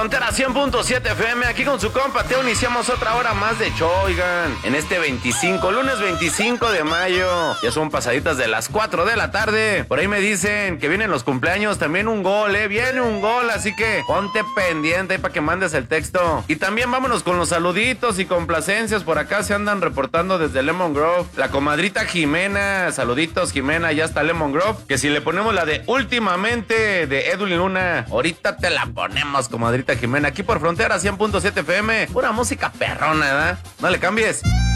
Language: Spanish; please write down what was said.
Frontera 100.7 FM, aquí con su compa Teo, iniciamos otra hora más de show, oigan. En este lunes 25 de mayo, ya son pasaditas de las 4 de la tarde. Por ahí me dicen que vienen los cumpleaños, también un gol, viene un gol, así que ponte pendiente ahí para que mandes el texto. Y también vámonos con los saluditos y complacencias, por acá se andan reportando desde Lemon Grove. La comadrita Jimena, saluditos Jimena, ya está Lemon Grove, que si le ponemos la de Últimamente de Edwin Luna, ahorita te la ponemos, comadrita Jimena, aquí por Frontera 100.7 FM, pura música perrona, ¿verdad? No le cambies.